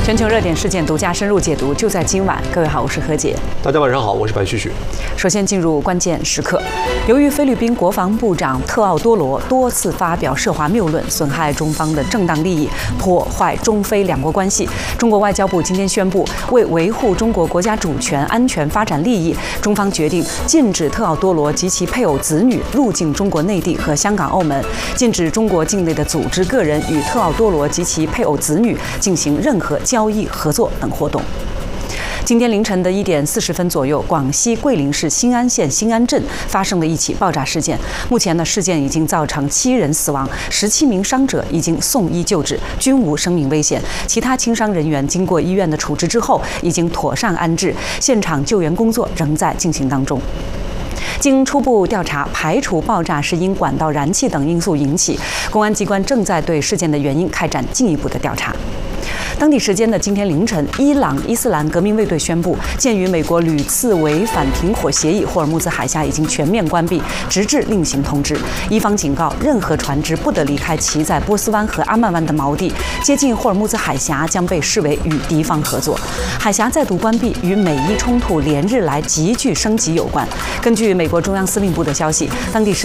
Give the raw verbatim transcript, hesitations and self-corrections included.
全球热点事件独家深入解读，就在今晚。各位好，我是何洁。 大家晚上好，我是白旭旭。 首先进入关键时刻，由于菲律宾国防部长特奥多罗多次发表涉华谬论，损害中方的正当利益，破坏中菲两国关系，中国外交部今天宣布，为维护中国国家主权、安全、发展利益，中方决定禁止特奥多罗及其配偶子女入境中国内地和香港、澳门，禁止中国境内的组织、个人与特奥多罗及其配偶子女进行任何交易、合作等活动。今天凌晨的一点四十分左右，广西桂林市新安县新安镇发生了一起爆炸事件。目前呢，事件已经造成七人死亡，十七名伤者已经送医救治，均无生命危险。其他轻伤人员经过医院的处置之后，已经妥善安置，现场救援工作仍在进行当中。经初步调查，排除爆炸是因管道燃气等因素引起。公安机关正在对事件的原因开展进一步的调查。当地时间的今天凌晨，伊朗伊斯兰革命卫队宣布，鉴于美国屡次违反停火协议，霍尔木兹海峡已经全面关闭，直至另行通知。伊方警告，任何船只不得离开其在波斯湾和阿曼湾的锚地，接近霍尔木兹海峡将被视为与敌方合作。海峡再度关闭与美伊冲突连日来急剧升级有关。根据美国中央司令部的消息，当地时